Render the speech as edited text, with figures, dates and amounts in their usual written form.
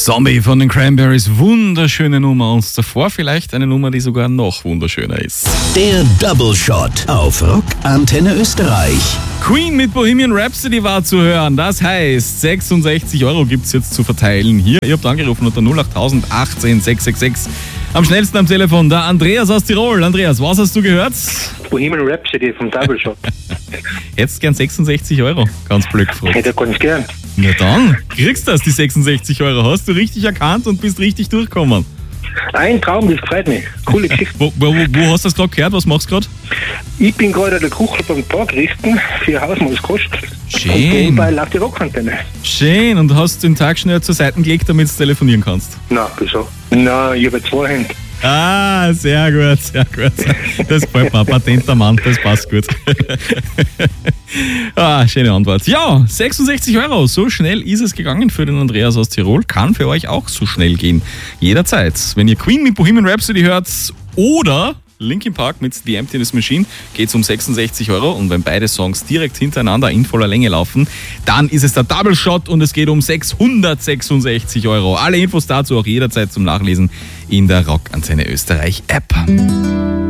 Zombie von den Cranberries, wunderschöne Nummer. Und davor vielleicht eine Nummer, die sogar noch wunderschöner ist. Der Double Shot auf Rock Antenne Österreich. Queen mit Bohemian Rhapsody war zu hören. Das heißt, 66 € gibt es jetzt zu verteilen. Hier, ihr habt angerufen unter 08000 18 666. Am schnellsten am Telefon der Andreas aus Tirol. Andreas, was hast du gehört? Bohemian Rhapsody vom Double Shot. Jetzt gern 66 €. Ganz blöd gefragt. Hätte ich ganz gern. Ja dann, kriegst du das, die 66 €. Hast du richtig erkannt und bist richtig durchgekommen. Ein Traum, das freut mich. Coole Geschichte. Wo hast du das gerade gehört? Was machst du gerade? Ich bin gerade an der Küche beim Tagrichten für Hausmannskost. Schön. Und nebenbei auf die Rockantenne. Schön. Und hast den Tag schnell zur Seite gelegt, damit du telefonieren kannst? Na, wieso? Na, ich habe 2 Hände. Ah, sehr gut, sehr gut. Das gefällt mir. Patenter Mann, das passt gut. Schöne Antwort. Ja, 66 €. So schnell ist es gegangen für den Andreas aus Tirol. Kann für euch auch so schnell gehen. Jederzeit. Wenn ihr Queen mit Bohemian Rhapsody hört oder Linkin Park mit The Emptiness Machine, geht es um 66 €. Und wenn beide Songs direkt hintereinander in voller Länge laufen, dann ist es der Double Shot und es geht um 666 €. Alle Infos dazu auch jederzeit zum Nachlesen in der Rock Antenne Österreich App.